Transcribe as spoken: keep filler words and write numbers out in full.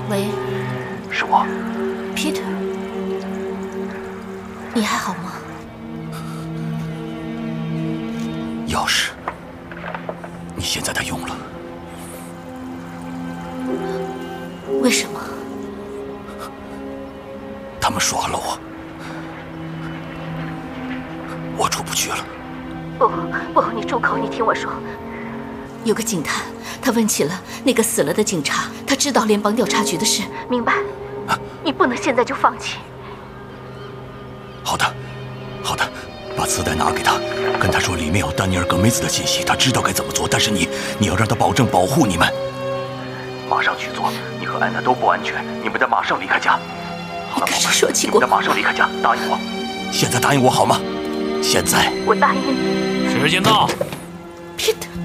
喂， 是我 ，Peter， 你还好吗？ 钥匙，你现在他用了。 为什么？ 他们耍了我，我出不去了。 不不，你住口！你听我说，有个警探，他问起了那个死了的警察，他知道联邦调查局的事，明白？啊、你不能现在就放弃。 好的，好的，把磁带拿给他，跟他说里面有丹尼尔·戈梅兹的信息，他知道该怎么做，但是你，你要让他保证保护你们。马上去做，你和安娜都不安全，你们得马上离开家。好了， 可是说起过， 你们得马上离开家，答应我，现在答应我好吗？现在。 我答应你。 时间到。 Peter。